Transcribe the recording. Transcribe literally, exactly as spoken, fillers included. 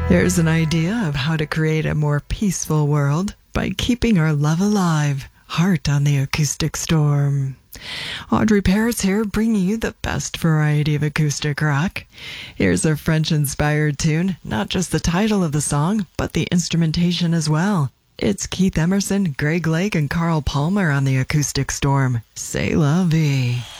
Here's an idea of how to create a more peaceful world by keeping our love alive. Heart on the Acoustic Storm. Audrey Paris here, bringing you the best variety of acoustic rock. Here's a French-inspired tune, not just the title of the song, but the instrumentation as well. It's Keith Emerson, Greg Lake, and Carl Palmer on the Acoustic Storm. C'est la vie.